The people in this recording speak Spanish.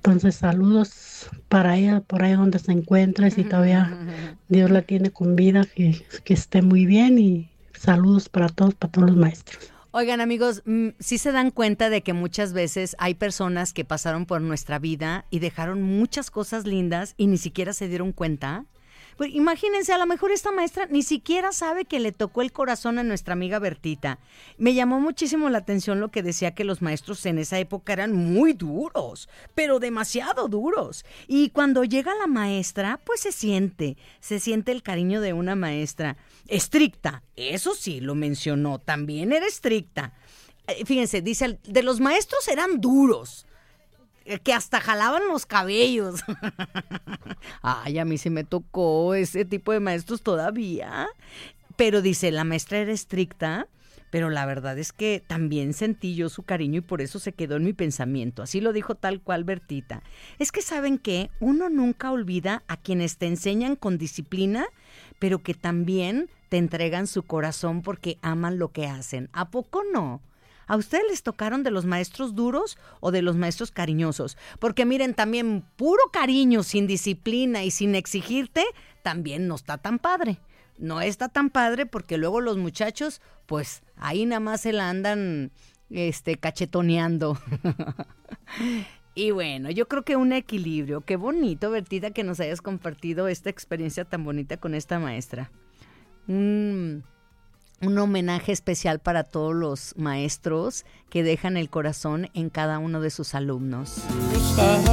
Entonces, saludos para ella, por ahí donde se encuentre, si todavía Dios la tiene con vida, que esté muy bien y saludos para todos los maestros. Oigan, amigos, sí se dan cuenta de que muchas veces hay personas que pasaron por nuestra vida y dejaron muchas cosas lindas y ni siquiera se dieron cuenta. Pues imagínense, a lo mejor esta maestra ni siquiera sabe que le tocó el corazón a nuestra amiga Bertita. Me llamó muchísimo la atención lo que decía, que los maestros en esa época eran muy duros, pero demasiado duros. Y cuando llega la maestra, pues se siente el cariño de una maestra estricta. Eso sí, lo mencionó, también era estricta. Fíjense, dice, de los maestros eran duros, que hasta jalaban los cabellos. Ay, a mí sí me tocó ese tipo de maestros todavía. Pero dice, la maestra era estricta, pero la verdad es que también sentí yo su cariño y por eso se quedó en mi pensamiento. Así lo dijo tal cual Bertita. Es que ¿saben qué? Uno nunca olvida a quienes te enseñan con disciplina, pero que también te entregan su corazón porque aman lo que hacen. ¿A poco no? ¿A ustedes les tocaron de los maestros duros o de los maestros cariñosos? Porque miren, también puro cariño, sin disciplina y sin exigirte, también no está tan padre. No está tan padre porque luego los muchachos, pues ahí nada más se la andan cachetoneando. Y bueno, yo creo que un equilibrio. Qué bonito, Bertita, que nos hayas compartido esta experiencia tan bonita con esta maestra. Un homenaje especial para todos los maestros que dejan el corazón en cada uno de sus alumnos.